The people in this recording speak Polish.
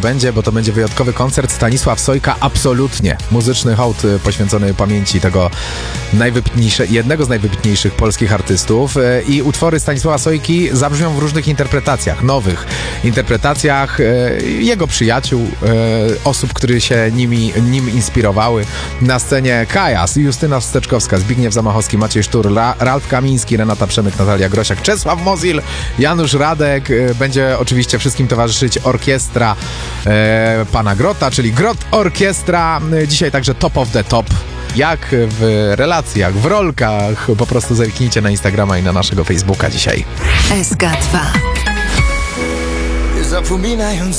będzie, bo to będzie wyjątkowy koncert. Stanisław Sojka, absolutnie muzyczny hołd poświęcony pamięci tego jednego z najwybitniejszych polskich artystów. I utwory Stanisława Sojki zabrzmią w różnych interpretacjach, nowych interpretacjach jego przyjaciół, osób, które się nim inspirowały. Na scenie Kajas, Justyna Wsteczkowska, Zbigniew Zamachowski, Maciej Sztur, Ralf Kamiński, Renata Przemyk, Natalia Grosiak, Czesław Mozil, Janusz Radek. Będzie oczywiście wszystkim towarzyszyć orkiestra pana Grota, czyli Grot Orkiestra. Dzisiaj także Top of the Top. Jak w relacjach, w rolkach. Po prostu zerknijcie na Instagrama i na naszego Facebooka dzisiaj. SK2. Zapominając